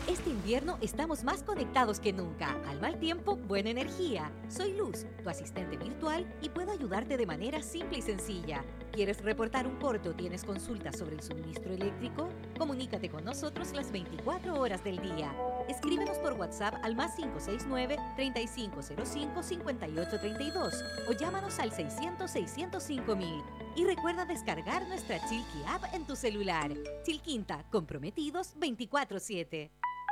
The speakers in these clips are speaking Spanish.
Este invierno estamos más conectados que nunca. Al mal tiempo, buena energía. Soy Luz, tu asistente virtual, y puedo ayudarte de manera simple y sencilla. ¿Quieres reportar un corte o tienes consultas sobre el suministro eléctrico? Comunícate con nosotros las 24 horas del día. Escríbenos por WhatsApp al más 569-3505-5832 o llámanos al 600-605-000. Y recuerda descargar nuestra Chilqui app en tu celular. Chilquinta, comprometidos 24/7.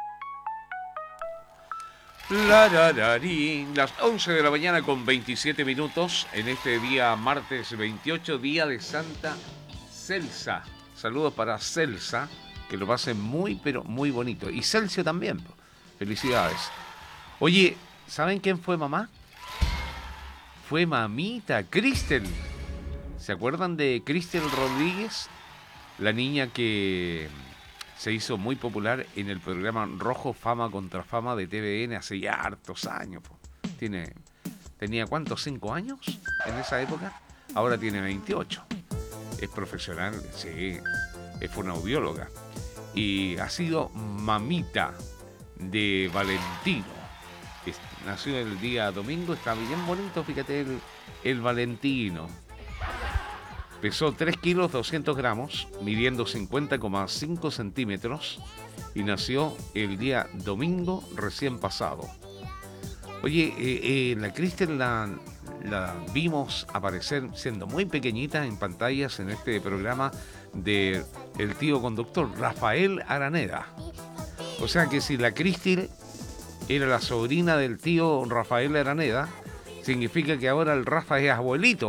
Las 11 de la mañana con 27 minutos en este día martes 28, día de Santa Celsa. Saludos para Celsa, que lo pasen muy pero muy bonito. Y Celcio también. Felicidades. Oye, ¿saben quién fue mamá? Fue mamita, Cristel. ¿Se acuerdan de Cristel Rodríguez? La niña que se hizo muy popular en el programa Rojo Fama contra Fama de TVN hace ya hartos años. ¿Tenía cuántos? 5 años en esa época. Ahora tiene 28. Es profesional, sí. Es fonoaudióloga. Y ha sido mamita de Valentino. Nació el día domingo. Está bien bonito, fíjate, el Valentino. Pesó 3 kilos 200 gramos, midiendo 50,5 centímetros y nació el día domingo recién pasado. Oye, la Cristel la vimos aparecer siendo muy pequeñita en pantallas en este programa de el tío conductor, Rafael Araneda. O sea que si la Cristel era la sobrina del tío Rafael Araneda, significa que ahora el Rafa es abuelito.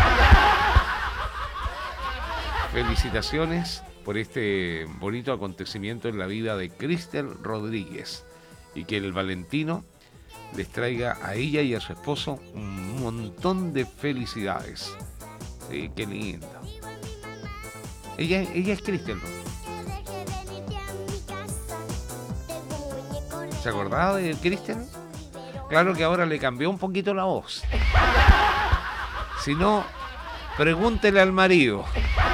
Felicitaciones por este bonito acontecimiento en la vida de Cristel Rodríguez y que el Valentino les traiga a ella y a su esposo un montón de felicidades. Sí, qué lindo. Ella es Cristel, ¿no? ¿Se acordaba de Cristel? Claro que ahora le cambió un poquito la voz. Si no, pregúntele al marido.